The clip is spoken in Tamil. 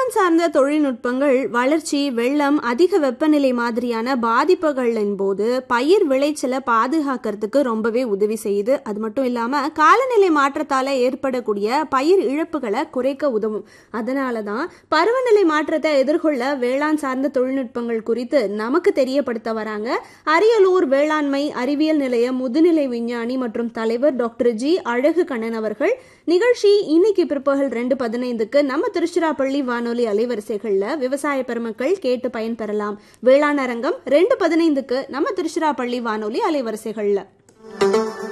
வேளாண் சார்ந்த தொழில்நுட்பங்கள் வளர்ச்சி, வெள்ளம், அதிக வெப்பநிலை மாதிரியான பாதிப்புகளின் போது பயிர் விளைச்சலை பாதுகாக்கிறதுக்கு ரொம்பவே உதவி செய்யுது. அது மட்டும் இல்லாம காலநிலை மாற்றத்தால ஏற்படக்கூடிய பயிர் இழப்புகளை குறைக்க உதவும். அதனாலதான் பருவநிலை மாற்றத்தை எதிர்கொள்ள வேளாண் சார்ந்த தொழில்நுட்பங்கள் குறித்து நமக்கு தெரியப்படுத்த வராங்க அரியலூர் வேளாண்மை அறிவியல் நிலைய முதுநிலை விஞ்ஞானி மற்றும் தலைவர் டாக்டர் ஜி அழகு கண்ணன் அவர்கள். நிகழ்ச்சி இன்னைக்கு பிற்பகல் 2:15க்கு நம்ம திருச்சிராப்பள்ளி வானொலி அலைவரிசைகள்ல விவசாய பெருமக்கள் கேட்டு பயன்பெறலாம். வேளாண் அரங்கம் 2:15க்கு நம்ம திருச்சிராப்பள்ளி வானொலி அலைவரிசைகள்ல.